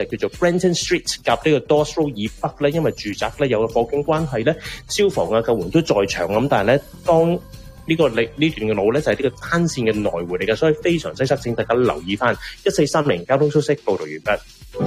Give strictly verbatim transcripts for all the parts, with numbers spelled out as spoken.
叫做 Brenton Street 夾呢個 Dawes Road 以北咧，因為住宅咧有個火警關係咧，消防啊救援都在場咁，但係咧當呢、這個呢呢段嘅路咧就係、是、呢個單線嘅來回嚟嘅，所以非常擠塞，請大家留意翻。一四三零交通消息報道完畢。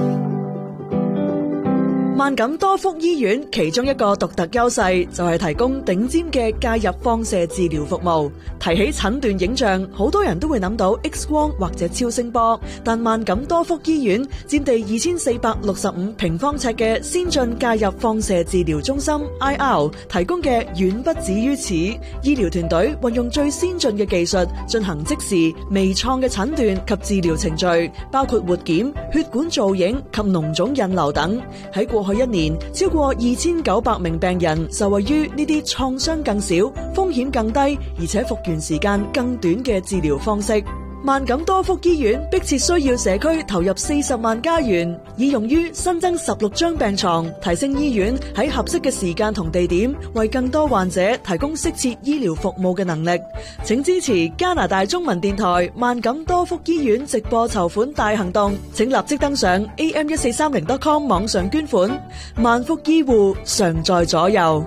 萬錦多福醫院其中一個獨特優勢就係提供頂尖嘅介入放射治療服務。提起診斷影像，好多人都會諗到 X 光或者超聲波，但萬錦多福醫院佔地二千四百六十五平方尺嘅先進介入放射治療中心 I R 提供嘅遠不止於此。醫療團隊運用最先進嘅技術進行即時微創嘅診斷及治療程序，包括活檢、血管造影及膿腫引流等。喺過去一年，超過二千九百名病人受惠於呢啲創傷更少、風險更低，而且復原時間更短嘅治療方式。萬錦多福醫院迫切需要社區投入四十萬加元，以用於新增十六張病床，提升醫院喺合適嘅時間同地點，為更多患者提供適切醫療服務嘅能力。請支持加拿大中文電台萬錦多福醫院直播籌款大行動，請立即登上 a m 一四三零 dot com 網上捐款。萬福醫護常在左右。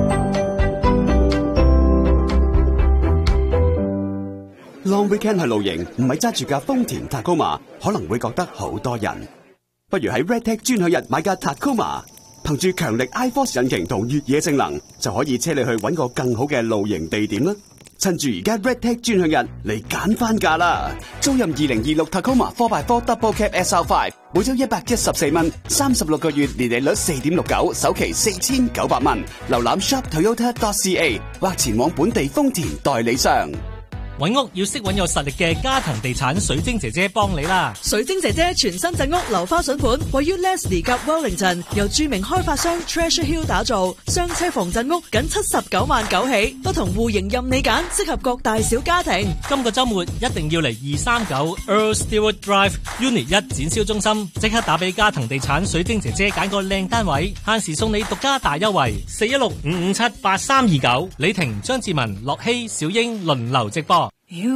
Long weekend 去露營，唔係揸住架豐田 Tacoma， 可能會覺得好多人。不如喺 Redtech 專享日買架 Tacoma， 憑住強力 iForce 引擎同越野性能，就可以車你去搵個更好嘅露營地點啦。趁住而家 Redtech 專享日嚟揀翻架啦！租任二零二六 Tacoma 四 by 四 Double Cab S R 五， 每周一百一十四蚊，三十六個月年利率四點六九，首期四千九百蚊。瀏覽 shop toyota dot c a 或前往本地豐田代理商。 揾屋要識揾有實力嘅嘉騰地產水晶姐姐幫你啦！ 水晶姐姐全新鎮屋樓花筍盤，位於 Leslie 及 Wellington， 由著名開發商 Treasure Hill 打造，雙車房鎮屋僅七十九萬九起，不同戶型任你揀，適合各大小家庭。 今個週末一定要嚟二三九 Earl Stewart Drive Unit 一展銷中心，即刻打俾嘉騰地產水晶姐姐揀個靚單位，限時送你獨家大優惠，四一六五五七八三二九。李婷、張志文、樂希、小英輪流直播。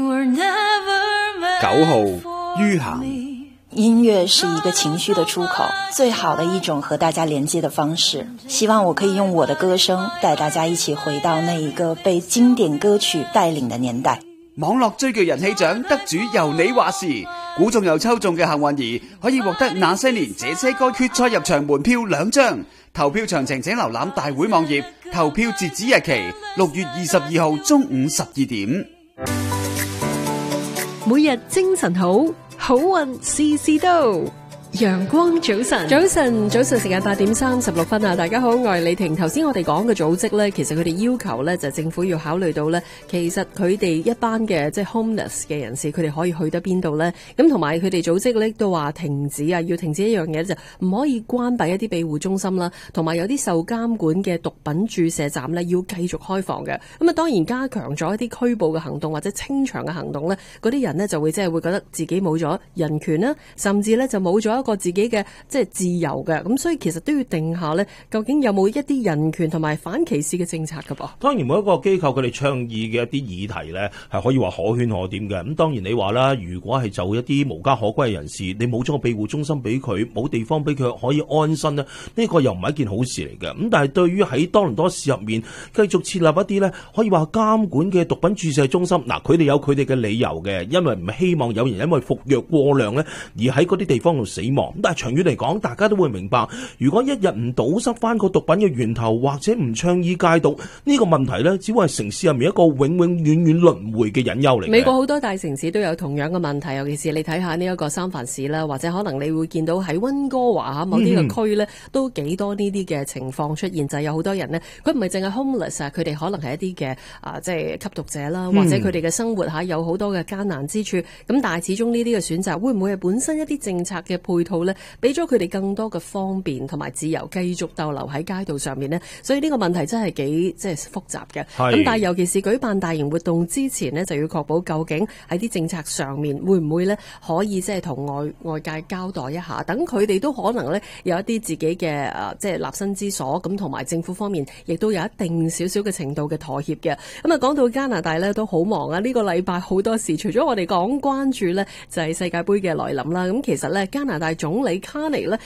九號于涵， 音樂是一個情緒的出口，最好的一種和大家連接的方式。希望我可以用我的歌聲帶大家一起回到那一個被經典歌曲帶領的年代。 網絡追劇人氣獎得主由你話事，估中又抽中嘅幸運兒可以獲得那些年這些歌決賽入場門票兩張。投票詳情請瀏覽大會網頁，投票截止日期六月二十二號中午十二點。 每日精神好，好運事事到。陽光早晨，早晨，早晨時間八點三十六分啊！大家好，我係李婷。頭先我哋講嘅組織咧，其實佢哋要求咧就政府要考慮到咧，其實佢哋一班嘅即係 homeless 嘅人士，佢哋可以去得邊度咧？咁同埋佢哋組織咧都話停止啊，要停止一樣嘢就唔可以關閉一啲庇護中心啦，同埋有啲受監管嘅毒品注射站咧要繼續開放嘅。咁啊，當然加強咗一啲拘捕嘅行動或者清場嘅行動咧，嗰啲人咧就會即係會覺得自己冇咗人權啦，甚至咧就冇咗一個自己嘅即係自由嘅，咁所以其實都要定下呢，究竟有冇一啲人權同埋反歧視嘅政策㗎噃？ 當然每一個機構佢哋倡議嘅一啲議題呢，係可以話可圈可點嘅。咁當然你話啦，如果係就一啲無家可歸嘅人士，你冇咗個庇護中心俾佢，冇地方俾佢可以安身呢，呢、呢個又唔係一件好事嚟嘅。咁但係對於喺多倫多市入面繼續設立一啲呢，可以話監管嘅毒品注射中心，嗱佢哋有佢哋嘅理由嘅，因為唔希望有人因為服藥過量呢，而喺嗰啲地方度死亡。但係長遠嚟講，大家都會明白，如果一日唔堵塞翻個毒品嘅源頭，或者唔倡議戒毒，呢個問題呢，只會係城市入面一個永永遠遠輪迴嘅隱憂嚟。 美國好多大城市都有同樣嘅問題，尤其是你睇下呢一個三藩市啦，或者可能你會見到喺溫哥華嚇某啲嘅區呢，都幾多呢啲嘅情況出現，就係有好多人呢，佢唔係淨係 homeless 啊，佢哋可能係一啲嘅啊，即係吸毒者啦，或者佢哋嘅生活嚇有好多嘅艱難之處。咁但係始終呢啲嘅選擇，會唔會係本身一啲政策嘅配套呢？俾咗佢哋更多嘅方便同埋自由，繼續逗留喺街道上面呢？所以呢個問題真係幾即係複雜嘅。咁但係尤其是舉辦大型活動之前呢，就要確保究竟喺啲政策上面會唔會呢可以即係同外外界交代一下，等佢哋都可能呢有一啲自己嘅誒即係立身之所，咁同埋政府方面亦都有一定少少嘅程度嘅妥協嘅。咁啊講到加拿大呢都好忙啊，呢、呢個禮拜好多事，除咗我哋講關注呢，就係世界盃嘅來臨啦。咁其實呢，加拿大總理卡尼咧